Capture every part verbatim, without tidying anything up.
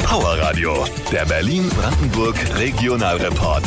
Power Radio, der Berlin-Brandenburg Regionalreport.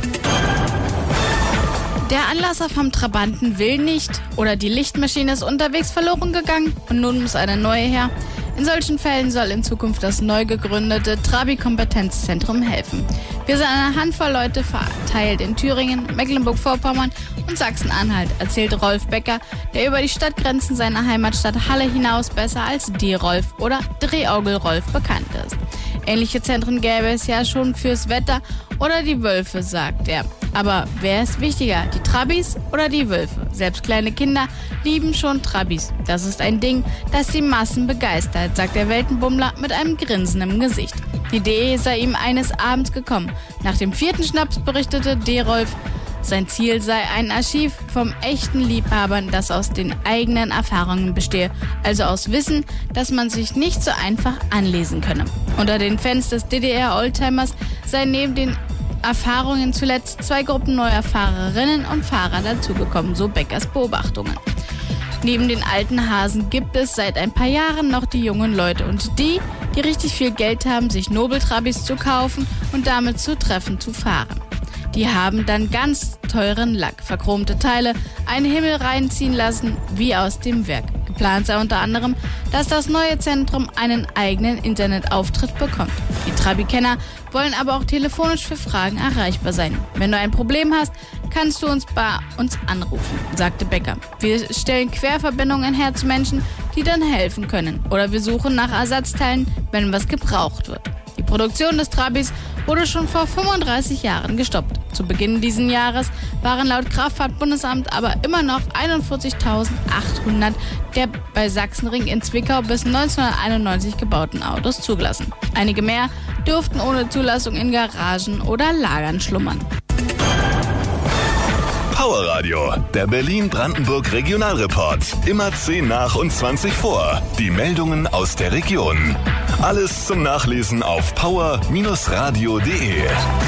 Der Anlasser vom Trabanten will nicht oder die Lichtmaschine ist unterwegs verloren gegangen und nun muss eine neue her. In solchen Fällen soll in Zukunft das neu gegründete Trabi-Kompetenzzentrum helfen. Wir sind eine Handvoll Leute verteilt in Thüringen, Mecklenburg-Vorpommern und Sachsen-Anhalt, erzählt Rolf Becker, der über die Stadtgrenzen seiner Heimatstadt Halle hinaus besser als D-Rolf oder Drehorgel-Rolf bekannt ist. Ähnliche Zentren gäbe es ja schon fürs Wetter oder die Wölfe, sagt er. Aber wer ist wichtiger, die Trabis oder die Wölfe? Selbst kleine Kinder lieben schon Trabis. Das ist ein Ding, das die Massen begeistert, sagt der Weltenbummler mit einem Grinsen im Gesicht. Die Idee sei ihm eines Abends gekommen. Nach dem vierten Schnaps berichtete D-Rolf, sein Ziel sei ein Archiv vom echten Liebhabern, das aus den eigenen Erfahrungen bestehe, also aus Wissen, das man sich nicht so einfach anlesen könne. Unter den Fans des D D R-Oldtimers seien neben den Erfahrungen zuletzt zwei Gruppen neuer Fahrerinnen und Fahrer dazugekommen, so Beckers Beobachtungen. Neben den alten Hasen gibt es seit ein paar Jahren noch die jungen Leute und die, die richtig viel Geld haben, sich Nobeltrabis zu kaufen und damit zu Treffen zu fahren. Die haben dann ganz teuren Lack, verchromte Teile, einen Himmel reinziehen lassen, wie aus dem Werk. Geplant sei unter anderem, dass das neue Zentrum einen eigenen Internetauftritt bekommt. Die Trabi-Kenner wollen aber auch telefonisch für Fragen erreichbar sein. Wenn du ein Problem hast, kannst du uns bei uns anrufen, sagte Becker. Wir stellen Querverbindungen her zu Menschen, die dann helfen können. Oder wir suchen nach Ersatzteilen, wenn was gebraucht wird. Die Produktion des Trabis wurde schon vor fünfunddreißig Jahren gestoppt. Zu Beginn dieses Jahres waren laut Kraftfahrtbundesamt aber immer noch einundvierzigtausendachthundert der bei Sachsenring in Zwickau bis neunzehnhunderteinundneunzig gebauten Autos zugelassen. Einige mehr dürften ohne Zulassung in Garagen oder Lagern schlummern. Power Radio, der Berlin-Brandenburg Regionalreport. Immer zehn nach und zwanzig vor. Die Meldungen aus der Region. Alles zum Nachlesen auf power Bindestrich radio punkt de.